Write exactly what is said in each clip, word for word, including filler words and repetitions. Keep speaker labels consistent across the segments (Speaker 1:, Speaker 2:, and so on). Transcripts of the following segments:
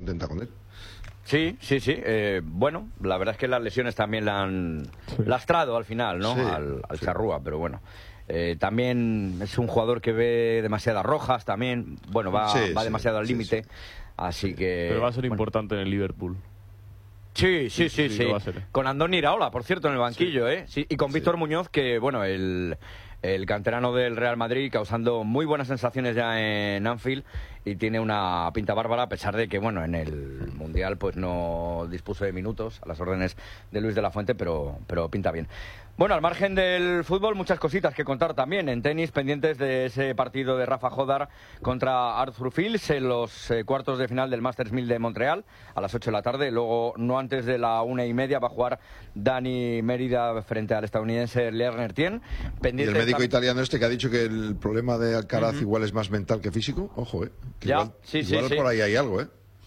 Speaker 1: contenta con él.
Speaker 2: Sí, sí, sí. Eh, bueno, la verdad es que las lesiones también la han sí. lastrado al final, ¿no?
Speaker 1: Sí,
Speaker 2: al al
Speaker 1: sí.
Speaker 2: Charrúa, pero bueno. Eh, también es un jugador que ve demasiadas rojas también. Bueno, va,
Speaker 1: sí,
Speaker 2: va
Speaker 1: sí,
Speaker 2: demasiado al
Speaker 1: sí,
Speaker 2: límite.
Speaker 1: sí.
Speaker 2: Así que...
Speaker 3: Pero va a ser
Speaker 2: bueno.
Speaker 3: importante en el Liverpool.
Speaker 2: Sí, sí, sí, sí. sí.
Speaker 3: sí.
Speaker 2: Con Andoni Iraola, por cierto, en el banquillo, sí. ¿eh? Sí, y con Víctor sí. Muñoz, que, bueno, el, el canterano del Real Madrid, causando muy buenas sensaciones ya en Anfield, y tiene una pinta bárbara, a pesar de que, bueno, en el Mundial pues no dispuso de minutos a las órdenes de Luis de la Fuente, pero, pero pinta bien. Bueno, al margen del fútbol, muchas cositas que contar también. En tenis, pendientes de ese partido de Rafa Jodar contra Arthur Fils en los eh, cuartos de final del Masters mil de Montreal a las ocho de la tarde. Luego, no antes de la una y media, va a jugar Dani Mérida frente al estadounidense Lerner Tien.
Speaker 1: Y el médico italiano este que ha dicho que el problema de Alcaraz uh-huh. igual es más mental que físico. Ojo, ¿eh? Que
Speaker 2: ya,
Speaker 1: igual,
Speaker 2: sí,
Speaker 1: igual
Speaker 2: sí,
Speaker 1: por
Speaker 2: sí.
Speaker 1: ahí hay algo, ¿eh?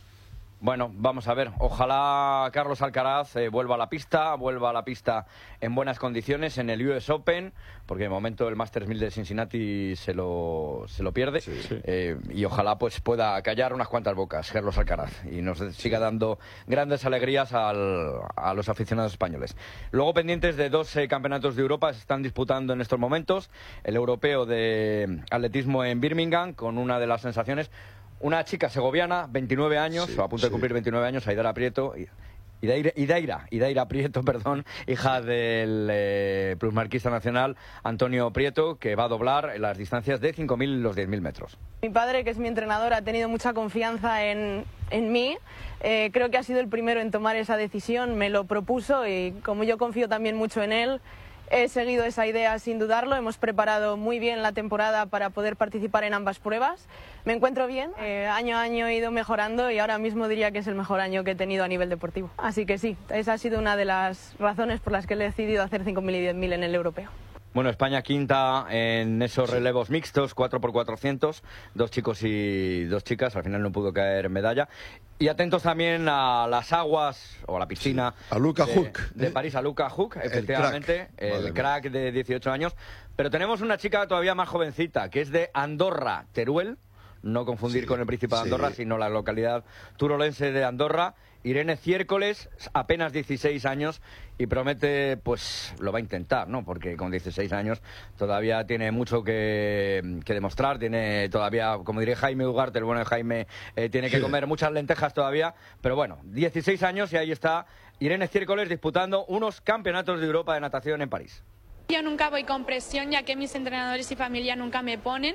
Speaker 2: Bueno, vamos a ver. Ojalá Carlos Alcaraz eh, vuelva a la pista, vuelva a la pista en buenas condiciones en el U S Open, porque de momento el Masters mil de Cincinnati se lo, se lo pierde.
Speaker 1: Sí, sí.
Speaker 2: Eh, y ojalá pues pueda callar unas cuantas bocas Carlos Alcaraz y nos siga dando grandes alegrías al, a los aficionados españoles. Luego, pendientes de dos eh, campeonatos de Europa, se están disputando en estos momentos. El europeo de atletismo en Birmingham, con una de las sensaciones... Una chica segoviana, veintinueve años, sí, o a punto sí. de cumplir veintinueve años, Aidara Prieto, Idaira, Idaira, Idaira Prieto, perdón, hija del eh, plusmarquista nacional Antonio Prieto, que va a doblar en las distancias de cinco mil y los diez mil metros.
Speaker 4: Mi padre, que es mi entrenador, ha tenido mucha confianza en, en mí. Eh, creo que ha sido el primero en tomar esa decisión, me lo propuso y como yo confío también mucho en él, he seguido esa idea sin dudarlo. Hemos preparado muy bien la temporada para poder participar en ambas pruebas. Me encuentro bien, eh, año a año he ido mejorando y ahora mismo diría que es el mejor año que he tenido a nivel deportivo. Así que sí, esa ha sido una de las razones por las que he decidido hacer cinco mil y diez mil en el europeo.
Speaker 2: Bueno, España quinta en esos relevos mixtos, cuatro por cuatrocientos, dos chicos y dos chicas, al final no pudo caer medalla. Y atentos también a las aguas, o a la piscina
Speaker 1: sí. a Luca
Speaker 2: de,
Speaker 1: Hook,
Speaker 2: de
Speaker 1: ¿eh?
Speaker 2: París, a Luca Hook, efectivamente, el crack, el crack de dieciocho años. Pero tenemos una chica todavía más jovencita, que es de Andorra, Teruel, no confundir sí, sí, con el Príncipe de Andorra, sí. sino la localidad turolense de Andorra. Irene Ciércoles, apenas dieciséis años, y promete, pues lo va a intentar, ¿no? Porque con dieciséis años todavía tiene mucho que, que demostrar, tiene todavía, como diría Jaime Ugarte, el bueno de Jaime, eh, tiene que sí. comer muchas lentejas todavía, pero bueno, dieciséis años y ahí está Irene Ciércoles disputando unos campeonatos de Europa de natación en París.
Speaker 5: Yo nunca voy con presión, ya que mis entrenadores y familia nunca me ponen.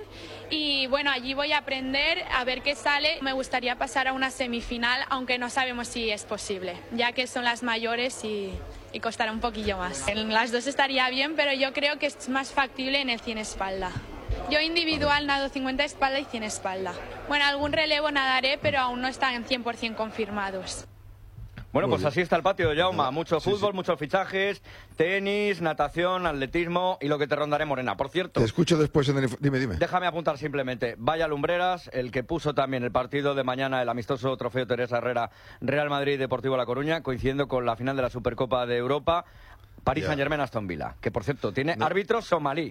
Speaker 5: Y bueno, allí voy a aprender, a ver qué sale. Me gustaría pasar a una semifinal, aunque no sabemos si es posible, ya que son las mayores y, y costará un poquillo más. En las dos estaría bien, pero yo creo que es más factible en el cien espalda. Yo individual nado cincuenta espalda y cien espalda. Bueno, algún relevo nadaré, pero aún no están cien por cien confirmados.
Speaker 2: Bueno, pues así está el patio, Jaume. Mucho
Speaker 1: sí,
Speaker 2: fútbol,
Speaker 1: sí.
Speaker 2: muchos fichajes, tenis, natación, atletismo y lo que te rondaré, Morena. Por cierto...
Speaker 1: Te escucho después en el... Dime, dime.
Speaker 2: Déjame apuntar simplemente. Vaya Lumbreras, el que puso también el partido de mañana, el amistoso trofeo Teresa Herrera, Real Madrid Deportivo La Coruña, coincidiendo con la final de la Supercopa de Europa, París yeah. Saint-Germain Aston Villa, que por cierto tiene no. árbitro somalí.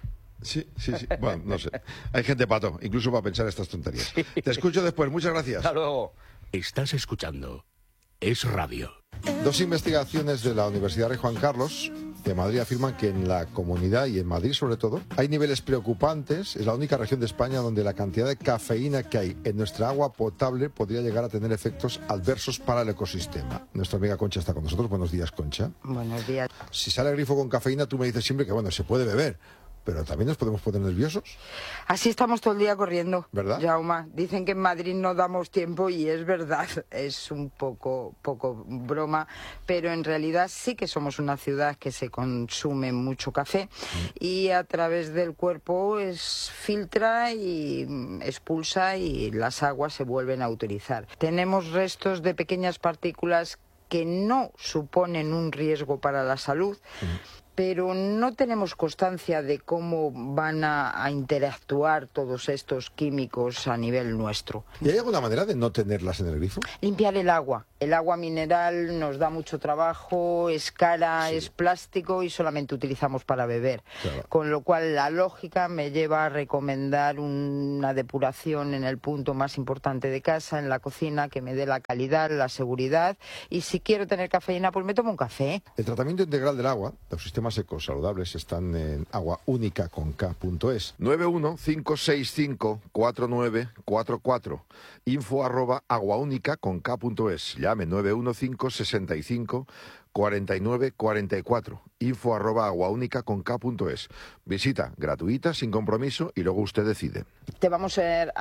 Speaker 1: Sí, sí, sí. Bueno, no sé. Hay gente pato, incluso para pensar estas tonterías. Sí. Te escucho después. Muchas gracias.
Speaker 2: Hasta luego.
Speaker 6: Estás escuchando Es Radio.
Speaker 1: Dos investigaciones de la Universidad Rey Juan Carlos de Madrid afirman que en la comunidad y en Madrid sobre todo hay niveles preocupantes. Es la única región de España donde la cantidad de cafeína que hay en nuestra agua potable podría llegar a tener efectos adversos para el ecosistema. Nuestra amiga Concha está con nosotros. Buenos días, Concha.
Speaker 7: Buenos días.
Speaker 1: Si sale el grifo con cafeína, tú me dices siempre que bueno, se puede beber. Pero también nos podemos poner nerviosos.
Speaker 7: Así estamos todo el día corriendo,
Speaker 1: ¿verdad?
Speaker 7: Jaume, dicen que en Madrid no damos tiempo y es verdad, es un poco, poco broma, pero en realidad sí que somos una ciudad que se consume mucho café mm. y a través del cuerpo es, filtra y expulsa y las aguas se vuelven a utilizar. Tenemos restos de pequeñas partículas que no suponen un riesgo para la salud. Mm. pero no tenemos constancia de cómo van a, a interactuar todos estos químicos a nivel nuestro.
Speaker 1: ¿Y hay alguna manera de no tenerlas en el grifo?
Speaker 7: Limpiar el agua. El agua mineral nos da mucho trabajo, es cara, sí. es plástico y solamente utilizamos para beber. Claro. Con lo cual la lógica me lleva a recomendar una depuración en el punto más importante de casa, en la cocina, que me dé la calidad, la seguridad. Y si quiero tener cafeína, pues me tomo un café.
Speaker 1: El tratamiento integral del agua, los sistemas ecosaludables están en agua única con K punto es. nueve uno cinco seis cinco cuatro nueve cuatro cuatro. Info arroba aguaúnica con K punto es. Llame nueve uno cinco sesenta y cinco cuarenta y nueve cuarenta y cuatro. Info arroba aguaúnica con K punto es. Visita gratuita, sin compromiso, y luego usted decide.
Speaker 7: Te vamos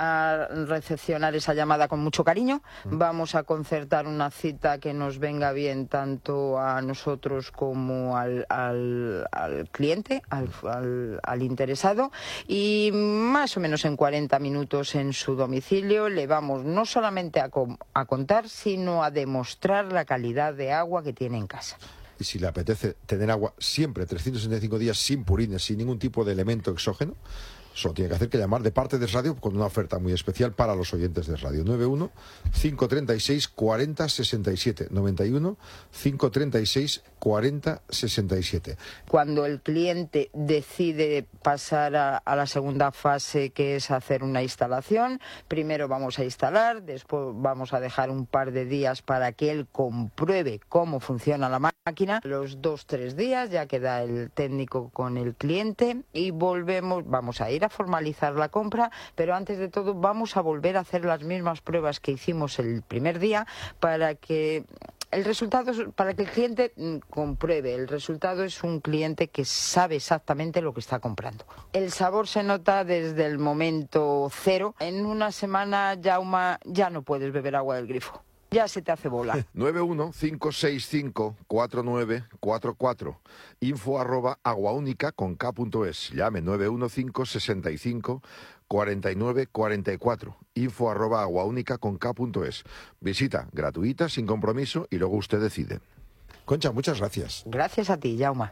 Speaker 7: a recepcionar esa llamada con mucho cariño. Mm. Vamos a concertar una cita que nos venga bien tanto a nosotros como al, al, al cliente, al, al, al interesado. Y más o menos en cuarenta minutos en su domicilio le vamos no solamente a, a contar, sino a demostrar la calidad de agua que tiene en casa.
Speaker 1: Y si le apetece tener agua siempre, trescientos sesenta y cinco días, sin purines, sin ningún tipo de elemento exógeno, solo tiene que hacer que llamar de parte de Radio con una oferta muy especial para los oyentes de Radio. nueve uno cinco treinta y seis cuarenta sesenta y siete. noventa y uno cinco treinta y seis cuarenta sesenta y siete.
Speaker 7: Cuando el cliente decide pasar a, a la segunda fase, que es hacer una instalación, primero vamos a instalar, después vamos a dejar un par de días para que él compruebe cómo funciona la máquina. Los dos, tres días ya queda el técnico con el cliente y volvemos, vamos a ir a formalizar la compra, pero antes de todo vamos a volver a hacer las mismas pruebas que hicimos el primer día para que el resultado, para que el cliente compruebe. El resultado es un cliente que sabe exactamente lo que está comprando. El sabor se nota desde el momento cero. En una semana, Jaume, ya no puedes beber agua del grifo. Ya se te hace bola.
Speaker 1: nueve uno cinco seis cinco cuatro nueve cuatro cuatro. Info arroba aguaúnica con K punto es. Llame nueve uno cinco sesenta y cinco cuarenta y nueve cuarenta y cuatro. Info arroba aguaúnica con K punto es. Visita gratuita, sin compromiso, y luego usted decide. Concha, muchas gracias.
Speaker 7: Gracias a ti, Jaume.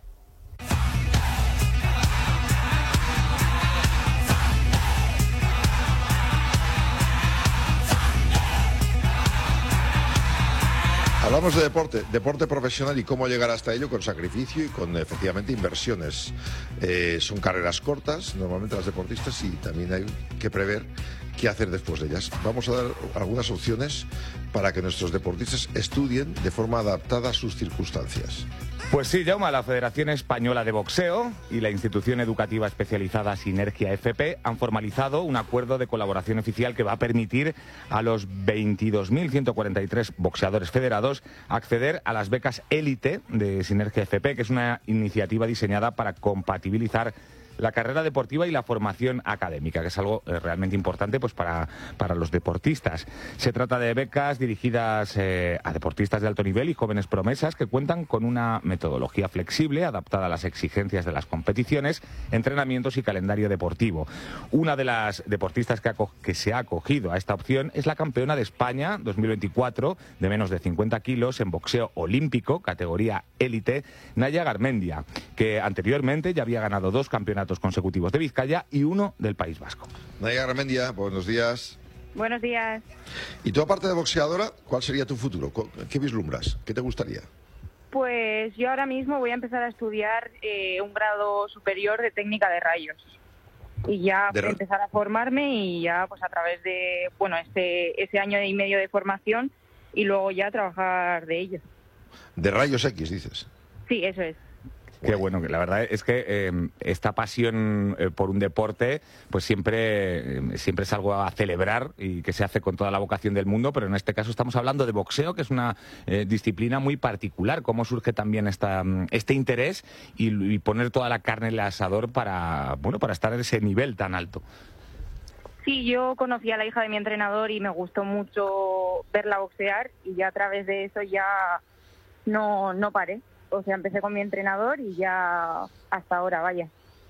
Speaker 1: Hablamos de deporte, deporte profesional y cómo llegar hasta ello con sacrificio y con efectivamente inversiones. Eh, son carreras cortas, normalmente las deportistas, y también hay que prever qué hacer después de ellas. Vamos a dar algunas opciones para que nuestros deportistas estudien de forma adaptada a sus circunstancias.
Speaker 3: Pues sí, Jaume, la Federación Española de Boxeo y la institución educativa especializada Sinergia F P han formalizado un acuerdo de colaboración oficial que va a permitir a los veintidós mil ciento cuarenta y tres boxeadores federados acceder a las becas élite de Sinergia F P, que es una iniciativa diseñada para compatibilizar la carrera deportiva y la formación académica, que es algo eh, realmente importante pues para, para los deportistas. Se trata de becas dirigidas eh, a deportistas de alto nivel y jóvenes promesas que cuentan con una metodología flexible, adaptada a las exigencias de las competiciones, entrenamientos y calendario deportivo. Una de las deportistas que, ha, que se ha acogido a esta opción es la campeona de España dos mil veinticuatro de menos de cincuenta kilos en boxeo olímpico, categoría élite, Naya Garmendia, que anteriormente ya había ganado dos campeonatos consecutivos de Vizcaya y uno del País Vasco.
Speaker 1: Naya Garmendia, buenos días.
Speaker 8: Buenos días.
Speaker 1: Y tú, aparte de boxeadora, ¿cuál sería tu futuro? ¿Qué vislumbras? ¿Qué te gustaría?
Speaker 8: Pues yo ahora mismo voy a empezar a estudiar eh, un grado superior de técnica de rayos. Y ya
Speaker 1: de...
Speaker 8: empezar a formarme y ya pues a través de, bueno, este ese año y medio de formación y luego ya trabajar de ello.
Speaker 1: De rayos X, dices.
Speaker 8: Sí, eso es.
Speaker 3: Qué bueno, la verdad es que eh, esta pasión eh, por un deporte pues siempre, eh, siempre es algo a celebrar y que se hace con toda la vocación del mundo, pero en este caso estamos hablando de boxeo, que es una eh, disciplina muy particular. ¿Cómo surge también esta, este interés y, y poner toda la carne en el asador para, bueno, para estar en ese nivel tan alto?
Speaker 8: Sí, yo conocí a la hija de mi entrenador y me gustó mucho verla boxear y ya a través de eso ya no, no paré. O sea, empecé con mi entrenador y ya hasta ahora, vaya.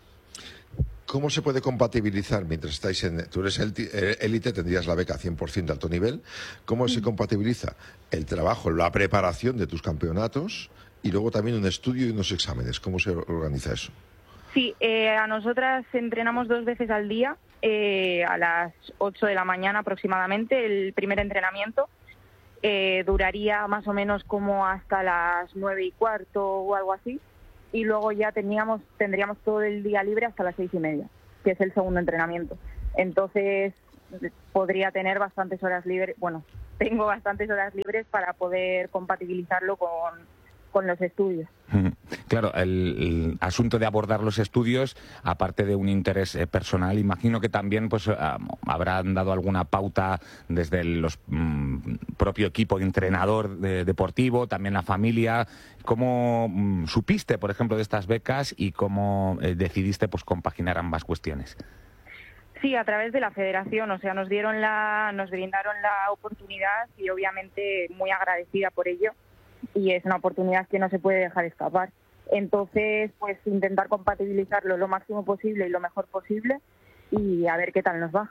Speaker 1: ¿Cómo se puede compatibilizar mientras estáis en... Tú eres élite, tendrías la beca cien por ciento de alto nivel. ¿Cómo se compatibiliza el trabajo, la preparación de tus campeonatos y luego también un estudio y unos exámenes. ¿Cómo se organiza eso?
Speaker 8: Sí, eh, a nosotras entrenamos dos veces al día, eh, a las ocho de la mañana aproximadamente, el primer entrenamiento. Eh, duraría más o menos como hasta las nueve y cuarto o algo así. Y luego ya teníamos, tendríamos todo el día libre hasta las seis y media, que es el segundo entrenamiento. Entonces podría tener bastantes horas libres, bueno, tengo bastantes horas libres para poder compatibilizarlo con, con los estudios.
Speaker 3: Claro, el, el asunto de abordar los estudios, aparte de un interés eh, personal, imagino que también pues eh, habrán dado alguna pauta desde el los, mm, propio equipo entrenador de, deportivo, también la familia. ¿Cómo mm, supiste, por ejemplo, de estas becas y cómo eh, decidiste pues compaginar ambas cuestiones?
Speaker 8: Sí, a través de la federación, o sea, nos dieron la, nos brindaron la oportunidad y obviamente muy agradecida por ello. Y es una oportunidad que no se puede dejar escapar. Entonces, pues intentar compatibilizarlo lo máximo posible y lo mejor posible y a ver qué tal nos va.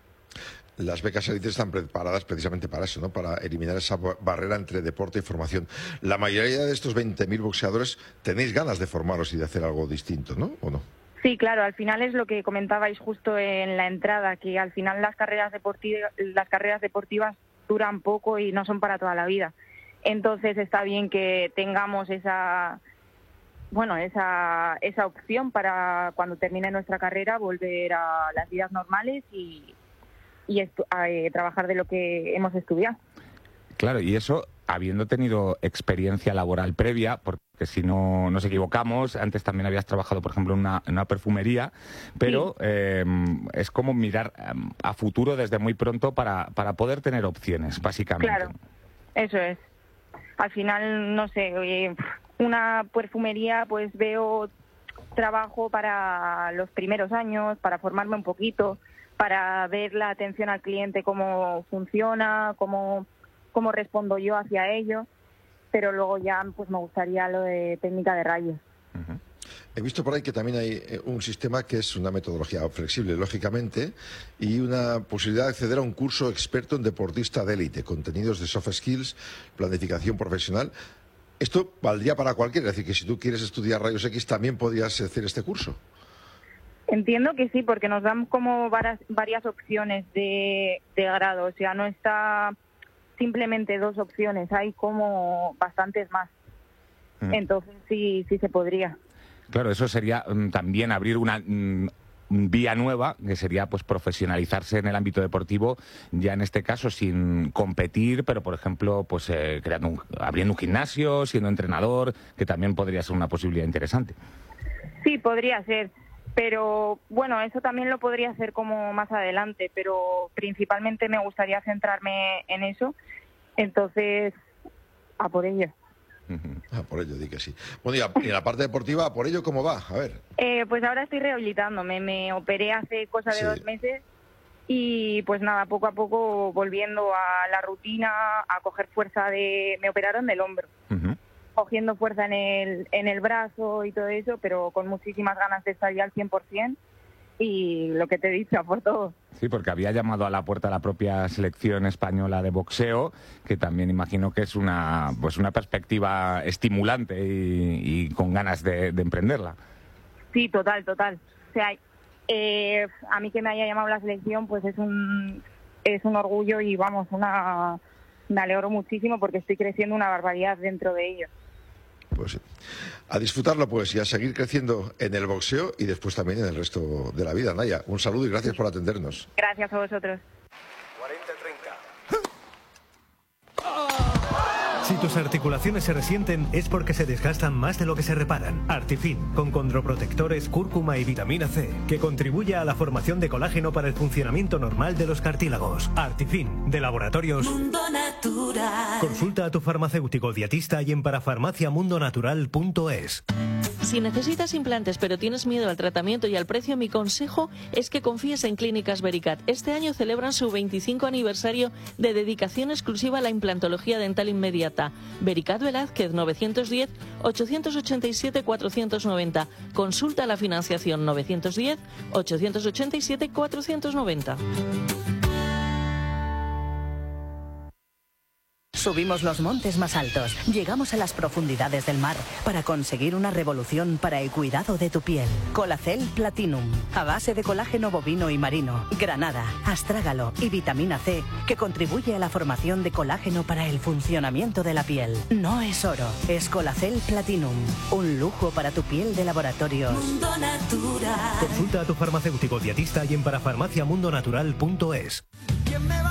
Speaker 1: Las becas élites están preparadas precisamente para eso, ¿no? Para eliminar esa barrera entre deporte y formación. La mayoría de estos veinte mil boxeadores tenéis ganas de formaros y de hacer algo distinto, ¿no? ¿O no?
Speaker 8: Sí, claro, al final es lo que comentabais justo en la entrada, que al final las carreras deportivas, las carreras deportivas duran poco y no son para toda la vida. Entonces está bien que tengamos esa, bueno, esa, esa opción para cuando termine nuestra carrera volver a las vidas normales y, y estu- a, eh, trabajar de lo que hemos estudiado.
Speaker 3: Claro, y eso habiendo tenido experiencia laboral previa, porque si no nos equivocamos, antes también habías trabajado, por ejemplo, en una, en una perfumería, pero sí. eh, es como mirar a futuro desde muy pronto para, para poder tener opciones, básicamente.
Speaker 8: Claro, eso es. Al final, no sé, eh, una perfumería, pues veo trabajo para los primeros años, para formarme un poquito, para ver la atención al cliente, cómo funciona, cómo, cómo respondo yo hacia ello, pero luego ya pues me gustaría lo de técnica de rayos.
Speaker 1: Uh-huh. He visto por ahí que también hay un sistema que es una metodología flexible, lógicamente, y una posibilidad de acceder a un curso experto en deportista de élite, contenidos de soft skills, planificación profesional. Esto valdría para cualquiera, es decir, que si tú quieres estudiar rayos X también podrías hacer este curso.
Speaker 8: Entiendo que sí, porque nos dan como varias, varias opciones de, de grado, o sea, no está simplemente dos opciones, hay como bastantes más. Mm. Entonces sí, sí se podría.
Speaker 3: Claro, eso sería um, también abrir una um, vía nueva, que sería pues profesionalizarse en el ámbito deportivo, ya en este caso sin competir, pero por ejemplo, pues eh, creando un, abriendo un gimnasio, siendo entrenador, que también podría ser una posibilidad interesante.
Speaker 8: Sí, podría ser, pero bueno, eso también lo podría hacer como más adelante, pero principalmente me gustaría centrarme en eso, entonces a por ello.
Speaker 1: Ah, por ello, di que sí. Bueno, y la, y la parte deportiva, ¿por ello cómo va? A ver.
Speaker 8: Eh, pues ahora estoy rehabilitándome. Me operé hace cosa de sí. dos meses y pues nada, poco a poco volviendo a la rutina, a coger fuerza de... Me operaron del hombro. Uh-huh. Cogiendo fuerza en el, en el brazo y todo eso, pero con muchísimas ganas de estar ya al cien por ciento. Y lo que te he dicho, a por todo.
Speaker 3: Sí, porque había llamado a la puerta la propia selección española de boxeo, que también imagino que es una pues una perspectiva estimulante y, y con ganas de, de emprenderla.
Speaker 8: Sí, total, total. O sea, eh, a mí que me haya llamado la selección, pues es un es un orgullo y vamos, una me alegro muchísimo porque estoy creciendo una barbaridad dentro de ello.
Speaker 1: Pues a disfrutarlo pues y a seguir creciendo en el boxeo y después también en el resto de la vida, Naya. Un saludo y gracias por atendernos.
Speaker 8: Gracias a vosotros.
Speaker 9: cuarenta treinta.
Speaker 10: Si tus articulaciones se resienten es porque se desgastan más de lo que se reparan. Artifin, con condroprotectores, cúrcuma y vitamina C, que contribuye a la formación de colágeno para el funcionamiento normal de los cartílagos. Artifin, de Laboratorios Mundo Natural. Consulta a tu farmacéutico dietista y en parafarmacia mundo natural punto es.
Speaker 11: Si necesitas implantes pero tienes miedo al tratamiento y al precio, mi consejo es que confíes en Clínicas Vericat. Este año celebran su veinticinco aniversario de dedicación exclusiva a la implantología dental inmediata. Vericat Velázquez, novecientos diez, ochocientos ochenta y siete, cuatrocientos noventa. Consulta la financiación novecientos diez, ochocientos ochenta y siete, cuatrocientos noventa.
Speaker 12: Subimos los montes más altos, llegamos a las profundidades del mar para conseguir una revolución para el cuidado de tu piel. Colacel Platinum, a base de colágeno bovino y marino, granada, astrágalo y vitamina C, que contribuye a la formación de colágeno para el funcionamiento de la piel. No es oro, es Colacel Platinum, un lujo para tu piel de laboratorios.
Speaker 10: Mundo Natural. Consulta a tu farmacéutico dietista y en parafarmaciamundonatural punto es.